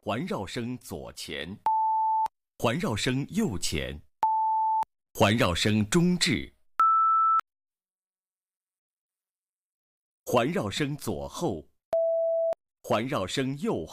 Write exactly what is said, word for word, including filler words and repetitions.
环绕声左前，环绕声右前，环绕声中置，环绕声左后，环绕声右后。